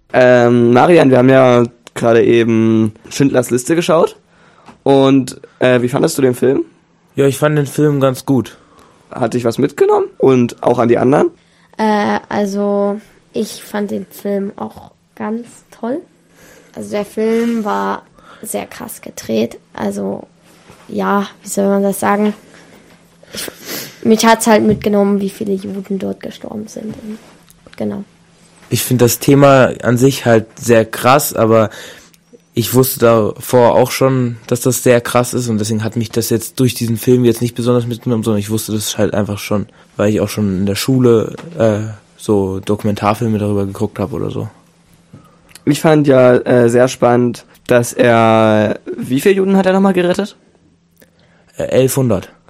Marian, wir haben ja gerade eben Schindlers Liste geschaut. Und wie fandest du den Film? Ja, ich fand den Film ganz gut. Hat dich was mitgenommen? Und auch an die anderen? Also ich fand den Film auch ganz toll. Also der Film war sehr krass gedreht. Also ja, wie soll man das sagen? Mich hat's halt mitgenommen, wie viele Juden dort gestorben sind. Genau. Ich finde das Thema an sich halt sehr krass, aber ich wusste davor auch schon, dass das sehr krass ist und deswegen hat mich das jetzt durch diesen Film jetzt nicht besonders mitgenommen, sondern ich wusste das halt einfach schon, weil ich auch schon in der Schule so Dokumentarfilme darüber geguckt habe oder so. Ich fand ja sehr spannend, dass wie viele Juden hat er nochmal gerettet? 1100.